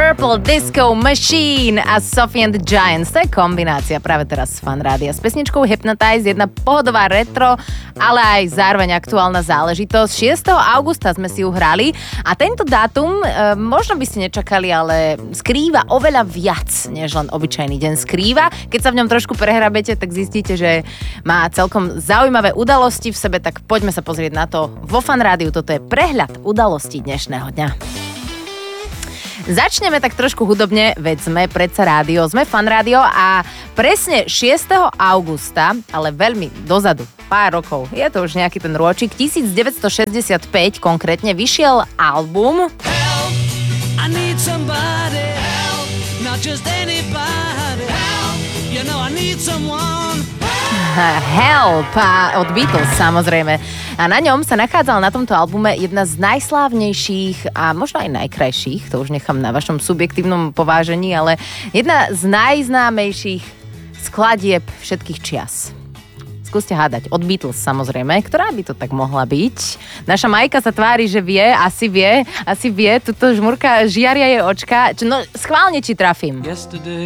Purple Disco Machine a Sophie and the Giants. To je kombinácia práve teraz z Fan Rádia. S pesničkou Hypnotize, jedna pohodová retro, ale aj zároveň aktuálna záležitosť. 6. augusta sme si ju hrali a tento dátum, možno by ste nečakali, ale skrýva oveľa viac, než len obyčajný deň skrýva. Keď sa v ňom trošku prehrabete, tak zistíte, že má celkom zaujímavé udalosti v sebe, tak poďme sa pozrieť na to vo Fan Rádiu. Toto je prehľad udalostí dnešného dňa. Začneme tak trošku hudobne, veď sme predsa rádio, sme Fan Rádio a presne 6. augusta, ale veľmi dozadu, pár rokov, je to už nejaký ten rôčik, 1965 konkrétne vyšiel album Help, I need somebody, help, not just anybody, help, you know I need someone. Help od Beatles samozrejme. A na ňom sa nachádzala na tomto albume jedna z najslávnejších a možno aj najkrajších, to už nechám na vašom subjektívnom povážení, ale jedna z najznámejších skladieb všetkých čias. Skúste hádať. Od Beatles samozrejme. Ktorá by to tak mohla byť? Naša Majka sa tvári, že vie. Asi vie. Tuto žmurka žiaria jej očka. No, schválne, či trafím. Yesterday